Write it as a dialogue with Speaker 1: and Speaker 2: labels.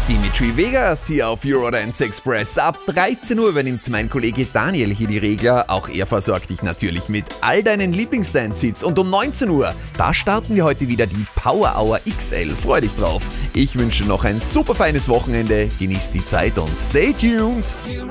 Speaker 1: Dimitri Vegas hier auf Eurodance Express. Ab 13 Uhr übernimmt mein Kollege Daniel hier die Regler. Auch er versorgt dich natürlich mit all deinen Lieblings-Dance-Hits. Und um 19 Uhr, da starten wir heute wieder die Power Hour XL. Freu dich drauf. Ich wünsche noch ein super feines Wochenende. Genießt die Zeit und stay tuned.